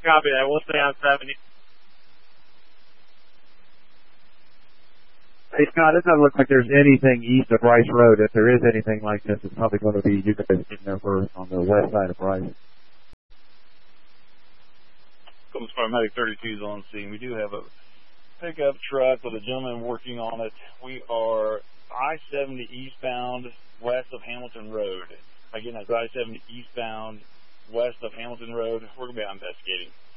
Copy that. We'll stay on 70. Hey, Scott, it doesn't look like there's anything east of Rice Road. If there is anything like this, it's probably going to be you guys getting over on the west side of Rice. Comes Paramedic 32's on scene. We do have a pickup truck with a gentleman working on it. We are I-70 eastbound west of Hamilton Road. Again, that's I-70 eastbound west of Hamilton Road. We're going to be investigating.